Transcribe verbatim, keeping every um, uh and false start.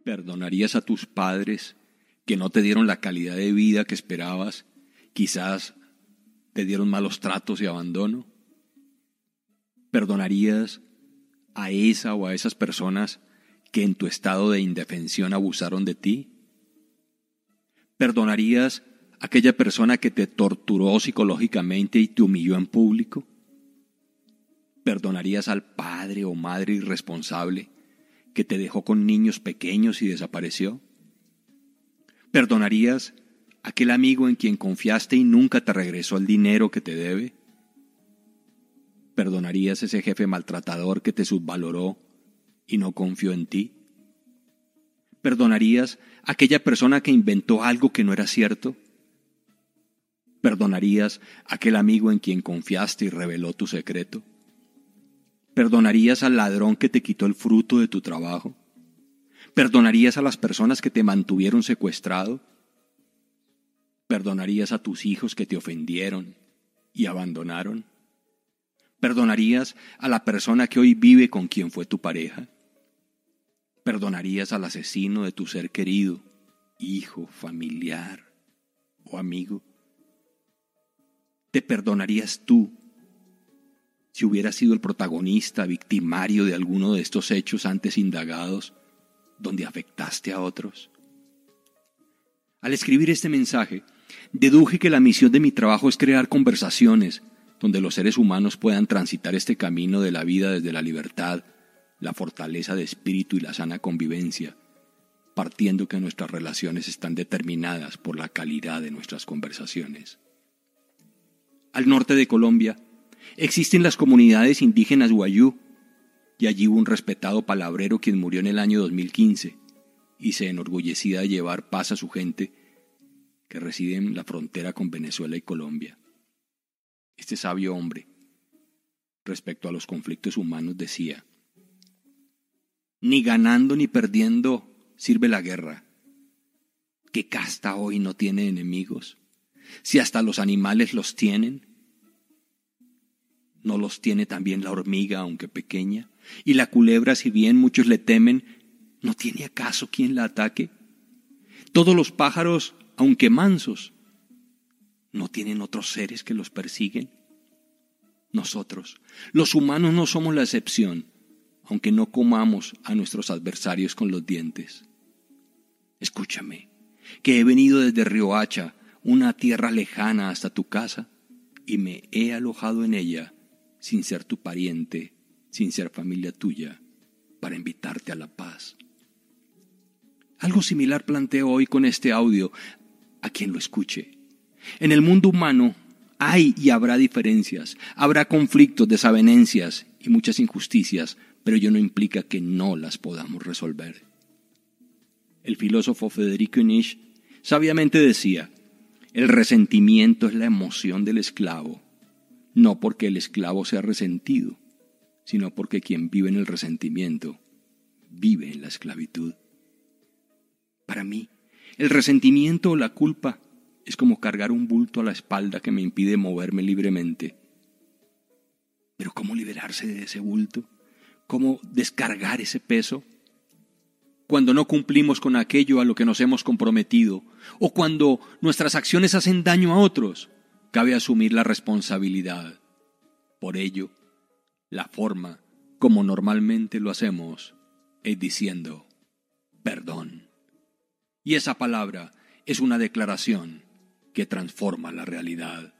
¿Perdonarías a tus padres que no te dieron la calidad de vida que esperabas? Quizás te dieron malos tratos y abandono. ¿Perdonarías a esa o a esas personas que en tu estado de indefensión abusaron de ti? ¿Perdonarías a aquella persona que te torturó psicológicamente y te humilló en público? ¿Perdonarías al padre o madre irresponsable que te dejó con niños pequeños y desapareció? ¿Perdonarías a aquel amigo en quien confiaste y nunca te regresó el dinero que te debe? ¿Perdonarías a ese jefe maltratador que te subvaloró y no confió en ti? ¿Perdonarías a aquella persona que inventó algo que no era cierto? ¿Perdonarías a aquel amigo en quien confiaste y reveló tu secreto? ¿Perdonarías al ladrón que te quitó el fruto de tu trabajo? ¿Perdonarías a las personas que te mantuvieron secuestrado? ¿Perdonarías a tus hijos que te ofendieron y abandonaron? ¿Perdonarías a la persona que hoy vive con quien fue tu pareja? ¿Perdonarías al asesino de tu ser querido, hijo, familiar o amigo? ¿Te perdonarías tú si hubieras sido el protagonista, victimario de alguno de estos hechos antes indagados, donde afectaste a otros? Al escribir este mensaje, deduje que la misión de mi trabajo es crear conversaciones donde los seres humanos puedan transitar este camino de la vida desde la libertad, la fortaleza de espíritu y la sana convivencia, partiendo que nuestras relaciones están determinadas por la calidad de nuestras conversaciones. Al norte de Colombia existen las comunidades indígenas Wayuu, y allí hubo un respetado palabrero quien murió en el año dos mil quince y se enorgullecía de llevar paz a su gente que reside en la frontera con Venezuela y Colombia. Este sabio hombre, respecto a los conflictos humanos, decía: ni ganando ni perdiendo sirve la guerra. ¿Qué casta hoy no tiene enemigos? Si hasta los animales los tienen, ¿no los tiene también la hormiga, aunque pequeña? Y la culebra, si bien muchos le temen, ¿no tiene acaso quien la ataque? Todos los pájaros, aunque mansos, ¿no tienen otros seres que los persiguen? Nosotros, los humanos, no somos la excepción, aunque no comamos a nuestros adversarios con los dientes. Escúchame, que he venido desde Riohacha, una tierra lejana, hasta tu casa, y me he alojado en ella, sin ser tu pariente, sin ser familia tuya, para invitarte a la paz. Algo similar planteo hoy con este audio a quien lo escuche. En el mundo humano hay y habrá diferencias, habrá conflictos, desavenencias y muchas injusticias, pero ello no implica que no las podamos resolver. El filósofo Federico Nietzsche sabiamente decía: el resentimiento es la emoción del esclavo, no porque el esclavo sea resentido, sino porque quien vive en el resentimiento vive en la esclavitud. Para mí, el resentimiento o la culpa es como cargar un bulto a la espalda que me impide moverme libremente. Pero ¿cómo liberarse de ese bulto? ¿Cómo descargar ese peso? Cuando no cumplimos con aquello a lo que nos hemos comprometido, o cuando nuestras acciones hacen daño a otros, cabe asumir la responsabilidad. Por ello, la forma como normalmente lo hacemos es diciendo perdón. Y esa palabra es una declaración que transforma la realidad.